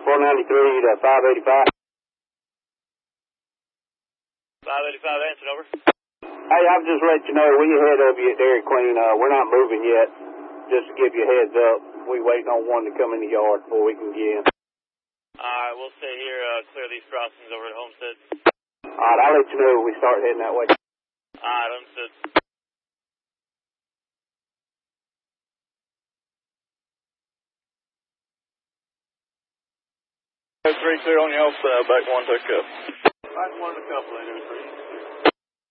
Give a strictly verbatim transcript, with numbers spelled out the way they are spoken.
four ninety-three to five eighty-five. five eighty-five, answer, over. Hey, I've just let you know, we ahead of you at Dairy Queen. Uh, we're not moving yet. Just to give you a heads up, we waiting on one to come in the yard before we can get in. Alright, we'll stay here, uh, clear these crossings over at Homestead. Alright, I'll let you know when we start heading that way. Alright, understood. three clear on your outside, back one took up. Back one to couple, eight oh three.